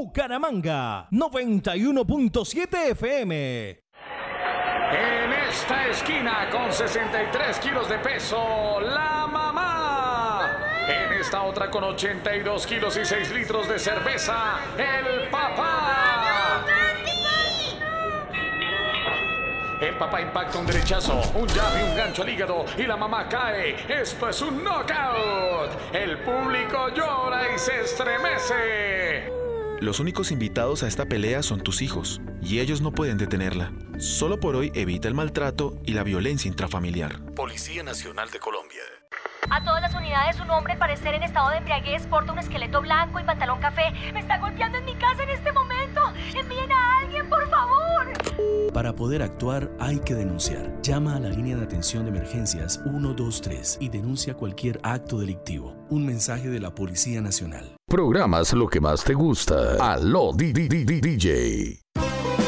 Bucaramanga, 91.7 FM. En esta esquina con 63 kilos de peso, la mamá. En esta otra con 82 kilos y 6 litros de cerveza, el papá. El papá impacta un derechazo, un jab y un gancho al hígado y la mamá cae. Esto es un knockout. El público llora y se estremece. Los únicos invitados a esta pelea son tus hijos, y ellos no pueden detenerla. Solo por hoy evita el maltrato y la violencia intrafamiliar. Policía Nacional de Colombia. A todas las unidades, un hombre, al parecer en estado de embriaguez, porta un esqueleto blanco y pantalón café. Me está golpeando en mi casa en este momento. Envíen a alguien, por favor. Para poder actuar hay que denunciar. Llama a la línea de atención de emergencias 123 y denuncia cualquier acto delictivo. Un mensaje de la Policía Nacional. Programas lo que más te gusta. Aló DJ.